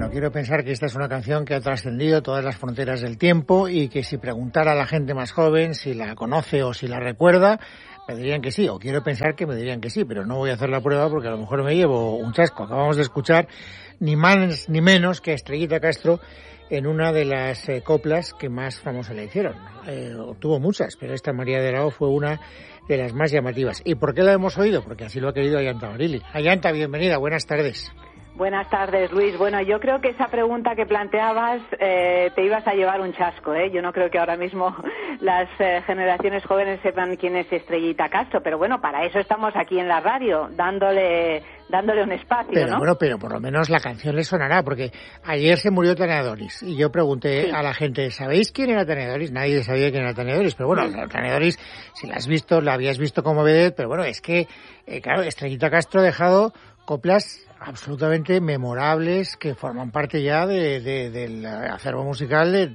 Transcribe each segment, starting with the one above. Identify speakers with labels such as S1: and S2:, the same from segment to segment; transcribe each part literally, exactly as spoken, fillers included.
S1: Bueno, quiero pensar que esta es una canción que ha trascendido todas las fronteras del tiempo y que si preguntara a la gente más joven si la conoce o si la recuerda, me dirían que sí, o quiero pensar que me dirían que sí, pero no voy a hacer la prueba porque a lo mejor me llevo un chasco. Acabamos de escuchar ni más ni menos que a Estrellita Castro en una de las eh, coplas que más famosa le hicieron. Eh, obtuvo muchas, pero esta María de la O fue una de las más llamativas. ¿Y por qué la hemos oído? Porque así lo ha querido Ayanta Barili. Ayanta, bienvenida, buenas tardes.
S2: Buenas tardes, Luis. Bueno, yo creo que esa pregunta que planteabas eh, te ibas a llevar un chasco, ¿eh? Yo no creo que ahora mismo las eh, generaciones jóvenes sepan quién es Estrellita Castro, pero bueno, para eso estamos aquí en la radio, dándole dándole un espacio,
S1: pero,
S2: ¿no?
S1: Bueno, pero por lo menos la canción le sonará, porque ayer se murió Tania Doris y yo pregunté sí. a la gente, ¿sabéis quién era Tania Doris? Nadie sabía quién era Tania Doris, pero bueno, sí. Tania Doris, si la has visto, la habías visto como vedette, pero bueno, es que, eh, claro, Estrellita Castro ha dejado coplas absolutamente memorables que forman parte ya de, de, del acervo musical de,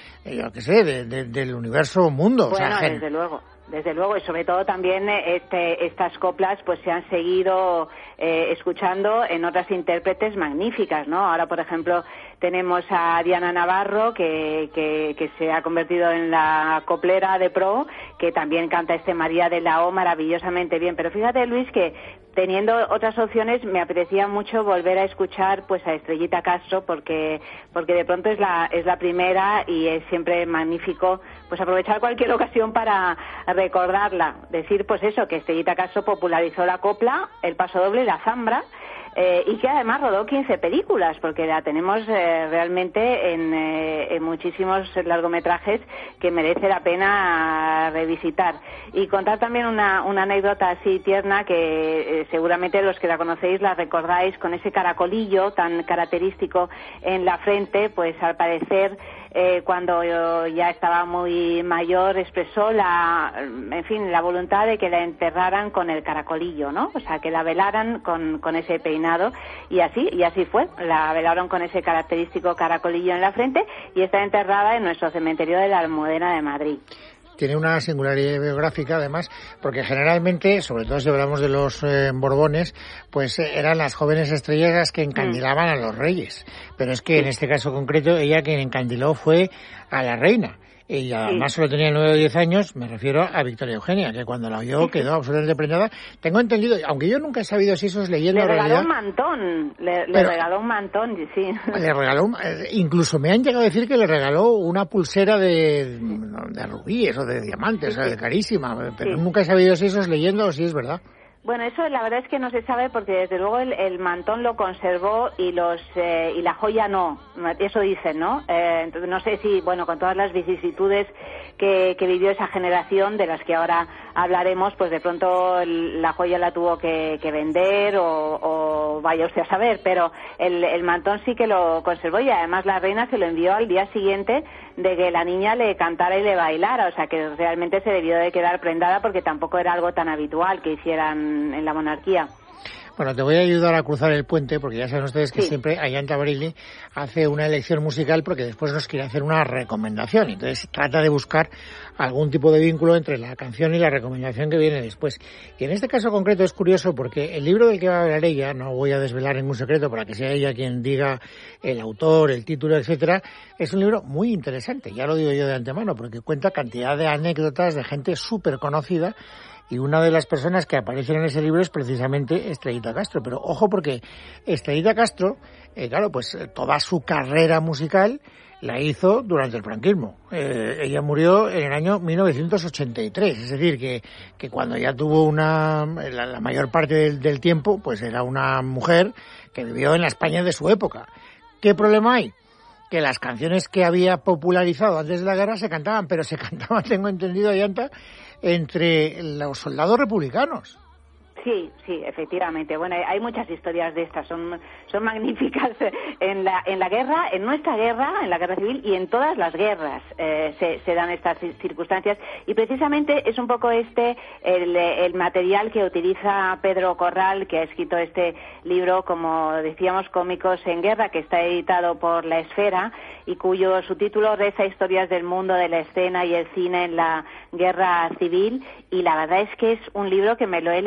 S1: yo qué sé, de, de, del universo mundo.
S2: Bueno,
S1: o sea,
S2: desde luego. Desde luego, y sobre todo también este, estas coplas pues se han seguido eh, escuchando en otras intérpretes magníficas, ¿no? Ahora, por ejemplo, tenemos a Diana Navarro, que, que, que se ha convertido en la coplera de pro, que también canta este María de la O maravillosamente bien. Pero fíjate, Luis, que teniendo otras opciones me apetecía mucho volver a escuchar pues a Estrellita Castro, porque porque de pronto es la es la primera y es siempre magnífico pues aprovechar cualquier ocasión para recordarla, decir pues eso, que Estrellita Castro popularizó la copla, el pasodoble y la zambra, eh, y que además rodó quince películas, porque la tenemos eh, realmente en, eh, en muchísimos largometrajes que merece la pena revisitar. Y contar también una, una anécdota así tierna que eh, seguramente los que la conocéis la recordáis, con ese caracolillo tan característico en la frente, pues al parecer Eh, cuando yo ya estaba muy mayor expresó la, en fin, la voluntad de que la enterraran con el caracolillo, ¿no? O sea, que la velaran con, con ese peinado, y así, y así fue, la velaron con ese característico caracolillo en la frente y está enterrada en nuestro cementerio de la Almudena de Madrid.
S1: Tiene una singularidad biográfica, además, porque generalmente, sobre todo si hablamos de los eh, Borbones, pues eh, eran las jóvenes estrellas las que encandilaban mm. a los reyes. Pero es que sí. en este caso concreto, ella quien encandiló fue a la reina. Y además sí. solo tenía nueve o diez años, me refiero a Victoria Eugenia, que cuando la oyó quedó absolutamente prendada. Tengo entendido, aunque yo nunca he sabido si eso es leyenda o realidad.
S2: Le regaló un mantón, le, le regaló un mantón, sí.
S1: Le regaló, incluso me han llegado a decir que le regaló una pulsera de, de rubíes o de diamantes, sí, o sea, de carísima, pero sí. nunca he sabido si eso es leyenda o si es verdad.
S2: Bueno, eso la verdad es que no se sabe, porque desde luego el, el mantón lo conservó y los eh, y la joya no, eso dicen, ¿no? Eh, entonces no sé si, bueno, con todas las vicisitudes que, que vivió esa generación de las que ahora hablaremos, pues de pronto el, la joya la tuvo que, que vender o, o vaya usted a saber, pero el, el mantón sí que lo conservó, y además la reina se lo envió al día siguiente de que la niña le cantara y le bailara, o sea que realmente se debió de quedar prendada, porque tampoco era algo tan habitual que hicieran en la monarquía.
S1: Bueno, te voy a ayudar a cruzar el puente, porque ya saben ustedes que sí. siempre Ayanta Barili hace una elección musical porque después nos quiere hacer una recomendación. Entonces trata de buscar algún tipo de vínculo entre la canción y la recomendación que viene después. Y en este caso concreto es curioso porque el libro del que va a hablar ella, no voy a desvelar ningún secreto para que sea ella quien diga el autor, el título, etcétera, es un libro muy interesante, ya lo digo yo de antemano, porque cuenta cantidad de anécdotas de gente súper conocida. Y una de las personas que aparecen en ese libro es precisamente Estrellita Castro. Pero ojo, porque Estrellita Castro, eh, claro, pues toda su carrera musical la hizo durante el franquismo. Eh, ella murió en el año mil novecientos ochenta y tres, es decir, que, que cuando ya tuvo una, la, la mayor parte del, del tiempo, pues era una mujer que vivió en la España de su época. ¿Qué problema hay? Que las canciones que había popularizado antes de la guerra se cantaban, pero se cantaban, tengo entendido, Ayanta, entre los soldados republicanos.
S2: Sí, sí, efectivamente. Bueno, hay muchas historias de estas, son son magníficas en la en la guerra, en nuestra guerra, en la guerra civil y en todas las guerras eh, se, se dan estas circunstancias, y precisamente es un poco este el, el material que utiliza Pedro Corral, que ha escrito este libro, como decíamos, Cómicos en Guerra, que está editado por La Esfera y cuyo subtítulo reza Historias del mundo de la escena y el cine en la guerra civil, y la verdad es que es un libro que me lo he leído con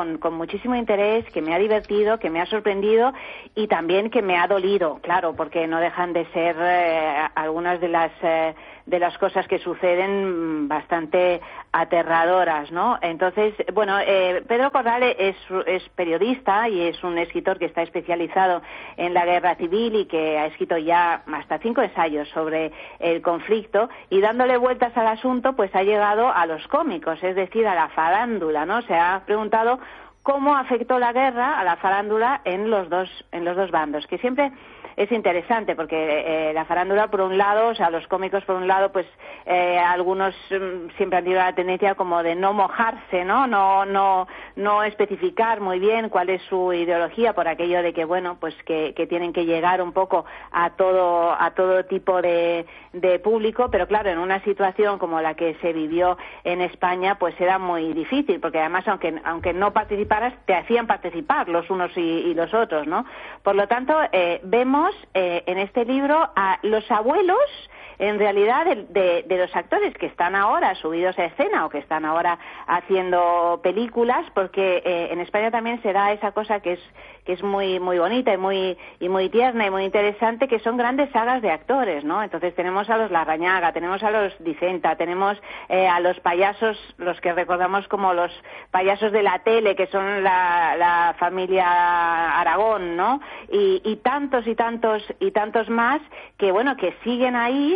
S2: con, con muchísimo interés, que me ha divertido, que me ha sorprendido y también que me ha dolido, claro, porque no dejan de ser eh, algunas de las eh, de las cosas que suceden bastante aterradoras, ¿no? Entonces, bueno, eh, Pedro Corral es, es periodista y es un escritor que está especializado en la guerra civil y que ha escrito ya hasta cinco ensayos sobre el conflicto, y dándole vueltas al asunto, pues ha llegado a los cómicos, es decir, a la farándula, ¿no? Se ha preguntado cómo afectó la guerra a la farándula en los dos, en los dos bandos, que siempre es interesante porque eh, la farándula, por un lado, o sea, los cómicos, por un lado, pues eh, algunos mm, siempre han tenido la tendencia como de no mojarse, ¿no? No, no, no especificar muy bien cuál es su ideología, por aquello de que, bueno, pues que, que tienen que llegar un poco a todo, a todo tipo de, de público, pero claro, en una situación como la que se vivió en España, pues era muy difícil, porque además, aunque, aunque no participaras, te hacían participar los unos y, y los otros, ¿no? Por lo tanto, eh, vemos Eh, en este libro a los abuelos, en realidad, de, de, de los actores que están ahora subidos a escena o que están ahora haciendo películas, porque eh, en España también se da esa cosa que es que es muy muy bonita y muy y muy tierna y muy interesante, que son grandes sagas de actores, ¿no? Entonces tenemos a los Larrañaga, tenemos a los Dicenta, tenemos eh, a los payasos, los que recordamos como los payasos de la tele, que son la, la familia Aragón, ¿no? Y, y tantos y tantos y tantos más que, bueno, que siguen ahí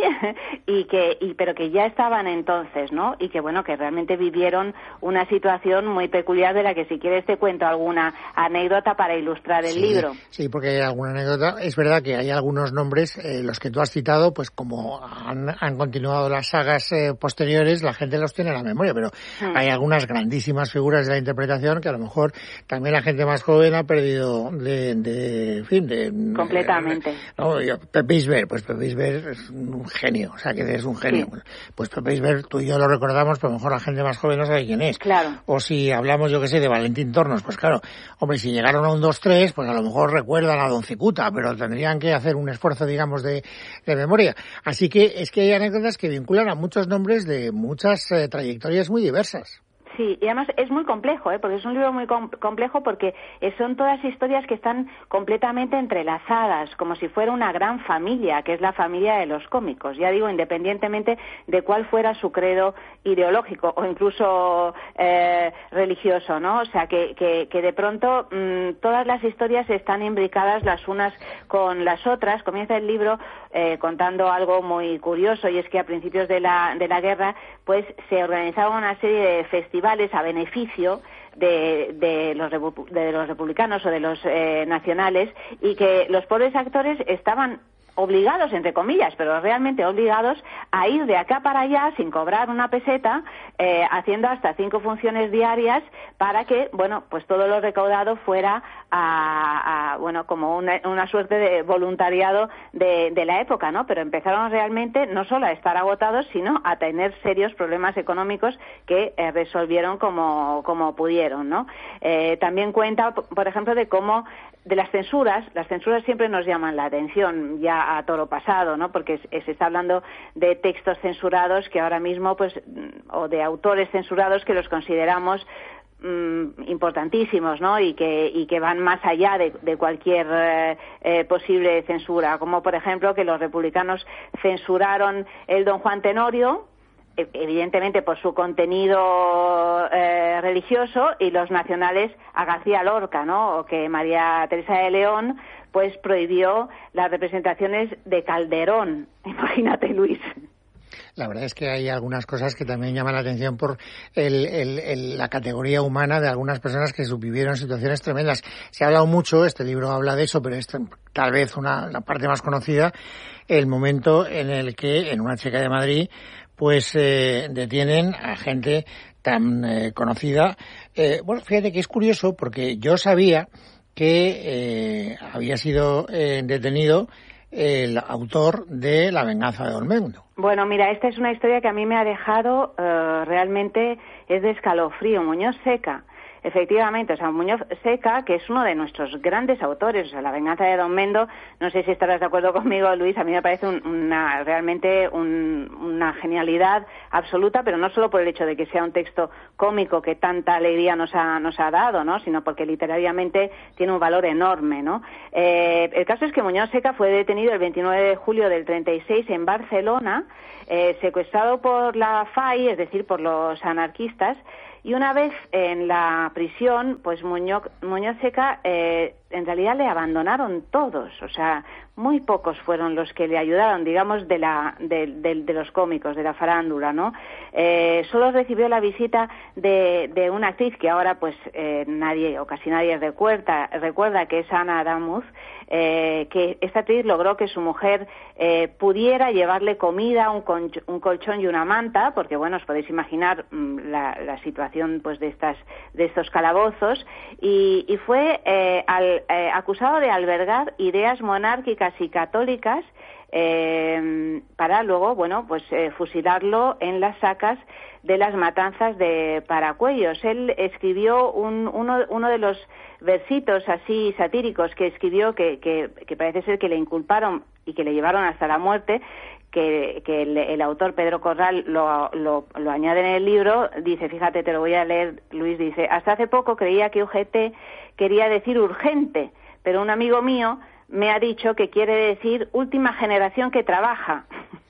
S2: y que y pero que ya estaban entonces, ¿no? Y que, bueno, que realmente vivieron una situación muy peculiar, de la que si quieres te cuento alguna anécdota para ilustrar el
S1: sí,
S2: libro.
S1: Sí, porque hay alguna anécdota. Es verdad que hay algunos nombres, eh, los que tú has citado, pues como han, han continuado las sagas eh, posteriores, la gente los tiene en la memoria, pero mm. hay algunas grandísimas figuras de la interpretación que a lo mejor también la gente más joven ha perdido de, de en fin, de...
S2: Completamente.
S1: Eh, no, yo, Pepe Isbert, pues Pepe Isbert es un genio, o sea, que es un genio. Sí. Pues Pepe Isbert, tú y yo lo recordamos, pero a lo mejor la gente más joven no sabe quién es.
S2: Claro.
S1: O si hablamos, yo que sé, de Valentín Tornos, pues claro, hombre, si llegaron a un dos tres, pues a lo mejor recuerdan a Don Cicuta, pero tendrían que hacer un esfuerzo, digamos, de, de memoria. Así que es que hay anécdotas que vinculan a muchos nombres de muchas eh, trayectorias muy diversas.
S2: Sí, y además es muy complejo, ¿eh? Porque es un libro muy com- complejo porque son todas historias que están completamente entrelazadas, como si fuera una gran familia, que es la familia de los cómicos. Ya digo, independientemente de cuál fuera su credo ideológico o incluso eh, religioso, ¿no? O sea, que, que, que de pronto mmm, todas las historias están imbricadas las unas con las otras. Comienza el libro eh, contando algo muy curioso, y es que a principios de la, de la guerra, pues se organizaba una serie de festivales a beneficio de, de, los, de los republicanos o de los eh, nacionales, y que los pobres actores estaban obligados, entre comillas, pero realmente obligados a ir de acá para allá sin cobrar una peseta, eh, haciendo hasta cinco funciones diarias para que, bueno, pues todo lo recaudado fuera a, a bueno, como una, una suerte de voluntariado de, de la época, ¿no? Pero empezaron realmente no solo a estar agotados, sino a tener serios problemas económicos que eh, resolvieron como, como pudieron, ¿no? Eh, también cuenta, por ejemplo, de cómo de las censuras, las censuras siempre nos llaman la atención, ya a toro pasado, ¿no? Porque se está hablando de textos censurados que ahora mismo, pues, o de autores censurados que los consideramos mm, importantísimos, ¿no? Y que y que van más allá de, de cualquier eh, eh, posible censura, como por ejemplo que los republicanos censuraron el Don Juan Tenorio, evidentemente por su contenido eh, religioso, y los nacionales a García Lorca, ¿no? O que María Teresa de León pues prohibió las representaciones de Calderón. Imagínate, Luis.
S1: La verdad es que hay algunas cosas que también llaman la atención por el, el, el, la categoría humana de algunas personas que vivieron situaciones tremendas. Se ha hablado mucho, este libro habla de eso, pero es tal vez una, la parte más conocida, el momento en el que en una checa de Madrid pues eh, detienen a gente tan eh, conocida. Eh, bueno, fíjate que es curioso porque yo sabía que eh, había sido eh, detenido el autor de La venganza de Don Mendo.
S2: Bueno, mira, esta es una historia que a mí me ha dejado uh, realmente, es de escalofrío. Muñoz Seca efectivamente, o sea, Muñoz Seca, que es uno de nuestros grandes autores, o sea, La venganza de Don Mendo, no sé si estarás de acuerdo conmigo, Luis, a mí me parece un, una realmente un, una genialidad absoluta, pero no solo por el hecho de que sea un texto cómico que tanta alegría nos ha, nos ha dado, ¿no?, sino porque literariamente tiene un valor enorme, ¿no? Eh, el caso es que Muñoz Seca fue detenido el veintinueve de julio del treinta y seis en Barcelona, eh, secuestrado por la F A I, es decir, por los anarquistas, y una vez en la prisión, pues Muñoz, Muñoz Seca, eh, en realidad le abandonaron todos, o sea, muy pocos fueron los que le ayudaron, digamos, de la de, de, de los cómicos, de la farándula, ¿no? Eh, solo recibió la visita de, de una actriz que ahora, pues, eh, nadie o casi nadie recuerda, recuerda que es Ana Adamus, eh, que esta actriz logró que su mujer eh, pudiera llevarle comida, un, con, un colchón y una manta, porque, bueno, os podéis imaginar mmm, la, la situación, pues, de estas de estos calabozos, y, y fue eh, al, eh, acusado de albergar ideas monárquicas y católicas eh, para luego, bueno, pues eh, fusilarlo en las sacas de las matanzas de Paracuellos. Él escribió un, uno, uno de los versitos así satíricos que escribió, que, que, que parece ser que le inculparon y que le llevaron hasta la muerte, que, que el, el autor Pedro Corral lo, lo, lo añade en el libro. Dice, fíjate, te lo voy a leer, Luis, dice: hasta hace poco creía que U G T quería decir urgente, pero un amigo mío me ha dicho que quiere decir última generación que trabaja.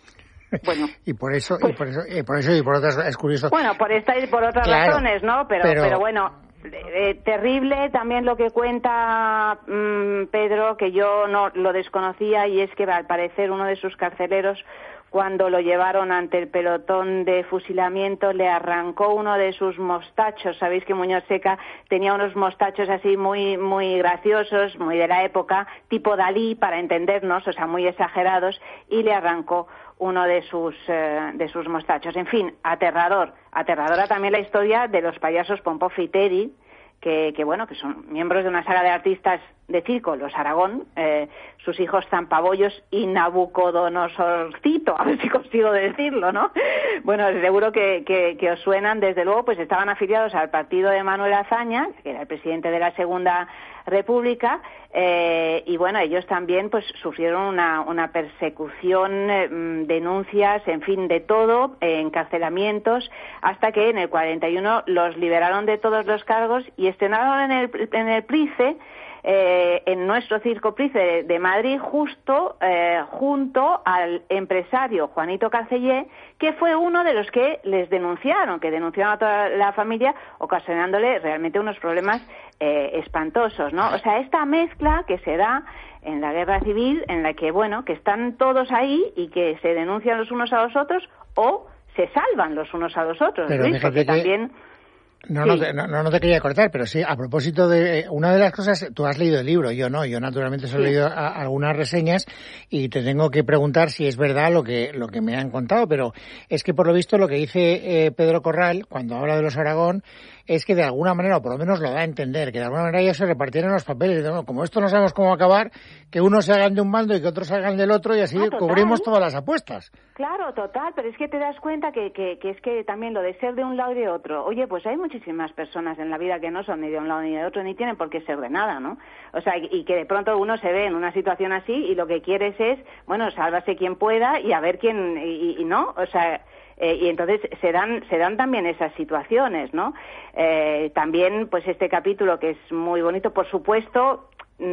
S1: Bueno, y por eso, pues, y por eso, y por eso y por otras, es curioso.
S2: Bueno, por esta y por otras claro, razones, ¿no? Pero, pero, pero bueno, eh, terrible también lo que cuenta mmm, Pedro, que yo no lo desconocía, y es que al parecer uno de sus carceleros, cuando lo llevaron ante el pelotón de fusilamiento, le arrancó uno de sus mostachos. Sabéis que Muñoz Seca tenía unos mostachos así muy muy graciosos, muy de la época, tipo Dalí, para entendernos, o sea, muy exagerados, y le arrancó uno de sus eh, de sus mostachos. En fin, aterrador. Aterradora también la historia de los payasos Pompó y Teddy, que, que bueno, que son miembros de una saga de artistas de circo, los Aragón, eh, sus hijos Zampabollos y Nabucodonosorcito, a ver si consigo decirlo, ¿no? Bueno, seguro que, que, que os suenan. Desde luego, pues estaban afiliados al partido de Manuel Azaña, que era el presidente de la Segunda República, eh, y bueno, ellos también pues sufrieron una, una persecución, eh, denuncias, en fin, de todo, eh, encarcelamientos, hasta que en el cuarenta y uno los liberaron de todos los cargos y estrenaron en el, en el Price, Eh, en nuestro Circo Price de, de Madrid, justo eh, junto al empresario Juanito Carcellé, que fue uno de los que les denunciaron, que denunciaron a toda la familia, ocasionándole realmente unos problemas eh, espantosos, ¿no? O sea, esta mezcla que se da en la guerra civil, en la que, bueno, que están todos ahí y que se denuncian los unos a los otros o se salvan los unos a los otros.
S1: Pero
S2: Luis, porque
S1: que...
S2: también...
S1: No, no, te, no, no te quería cortar, pero sí, a propósito de una de las cosas, tú has leído el libro, yo no, yo naturalmente solo he leído a, a algunas reseñas y te tengo que preguntar si es verdad lo que lo que me han contado, pero es que por lo visto lo que dice eh, Pedro Corral cuando habla de los Aragón es que de alguna manera, o por lo menos lo da a entender, que de alguna manera ellos se repartieron los papeles, ¿no? Como esto no sabemos cómo acabar, que unos se hagan de un bando y que otros salgan del otro, y así ah, cubrimos todas las apuestas.
S2: Claro, total, pero es que te das cuenta que, que, que es que también lo de ser de un lado y de otro, oye, pues hay muchísimas personas en la vida que no son ni de un lado ni de otro, ni tienen por qué ser de nada, ¿no? O sea, y que de pronto uno se ve en una situación así y lo que quieres es, bueno, sálvase quien pueda y a ver quién, y, y no, o sea... Eh, y entonces se dan se dan también esas situaciones, ¿no? Eh, también, pues este capítulo que es muy bonito, por supuesto,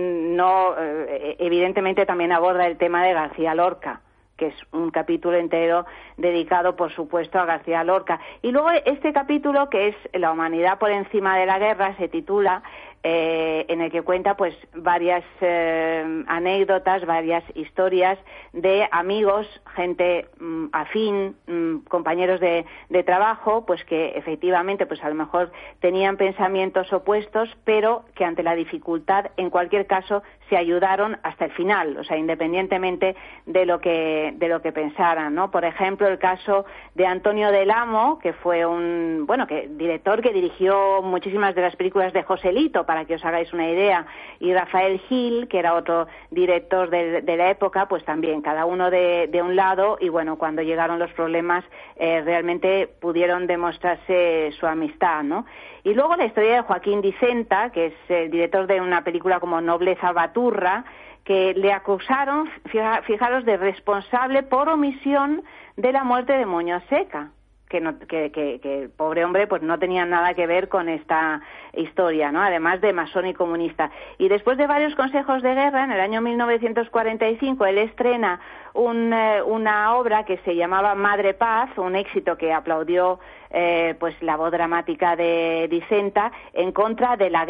S2: no eh, evidentemente también aborda el tema de García Lorca, que es un capítulo entero dedicado, por supuesto, a García Lorca. Y luego este capítulo, que es La humanidad por encima de la guerra, se titula, eh, en el que cuenta pues varias eh, anécdotas, varias historias de amigos, gente mm, afín, mm, compañeros de, de trabajo, pues que efectivamente pues a lo mejor tenían pensamientos opuestos, pero que ante la dificultad, en cualquier caso, se ayudaron hasta el final, o sea, independientemente de lo que de lo que pensaran, ¿no? Por ejemplo, el caso de Antonio del Amo, que fue un, bueno, que director que dirigió muchísimas de las películas de Joselito, para que os hagáis una idea, y Rafael Gil, que era otro director de, de la época, pues también, cada uno de, de un lado, y bueno, cuando llegaron los problemas, eh, realmente pudieron demostrarse su amistad, ¿no? Y luego la historia de Joaquín Dicenta, que es el director de una película como Nobleza Baturra, que le acusaron, fija, fijaros, de responsable por omisión de la muerte de Muñoz Seca. Que, no, que, que, que el pobre hombre pues no tenía nada que ver con esta historia, ¿no? Además de masón y comunista. Y después de varios consejos de guerra, en el año mil novecientos cuarenta y cinco, él estrena un, eh, una obra que se llamaba Madre Paz, un éxito que aplaudió eh, pues la voz dramática de Dicenta, en contra de la guerra.